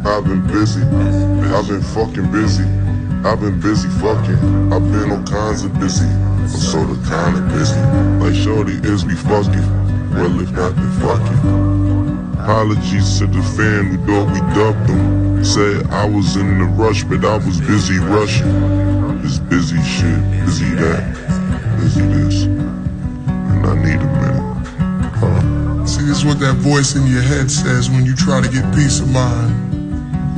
I've been busy, I've been fucking busy. I've been busy fucking, I've been all kinds of busy. I'm sorta kinda busy, like shorty is we fucking. Well if not then fuck it. Apologies to the fan who thought we dubbed them. Said I was in the rush but I was busy rushing. It's busy shit, busy that, busy this, and I need a minute. See, this is what that voice in your head says when you try to get peace of mind.